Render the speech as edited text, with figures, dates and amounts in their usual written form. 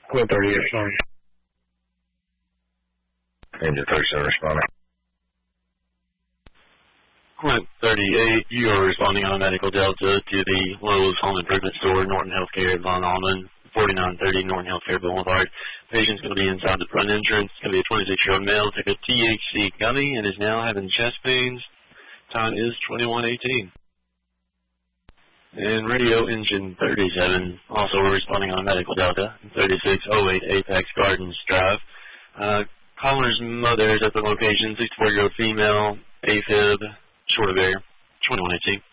Quinn 38 responding. Engine 37 responding. Quint 38, you are responding on a medical delta to the Lowe's Home Improvement Store, Norton Healthcare, Von Allman, 4930 Norton Healthcare Boulevard. Patient's going to be inside the front entrance. It's going to be a 26-year-old male. Took a THC gummy and is now having chest pains. Time is 21:18. And radio engine 37, also responding on a medical delta, 3608 Apex Gardens Drive. Caller's mother is at the location, 64-year-old female, AFib, short of air, 21:18.